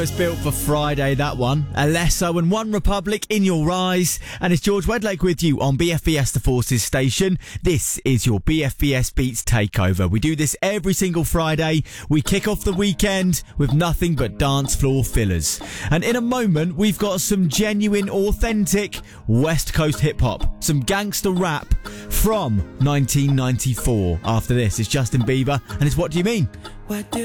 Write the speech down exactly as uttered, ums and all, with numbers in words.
It's built for Friday, that one. Alesso and One Republic, In Your Eyes. And it's George Wedlake with you on B F B S The Forces station. This is your B F B S Beats Takeover. We do this every single Friday. We kick off the weekend with nothing but dance floor fillers. And in a moment, we've got some genuine, authentic West Coast hip-hop. Some gangster rap from nineteen ninety-four. After this, it's Justin Bieber and it's What Do You Mean? What do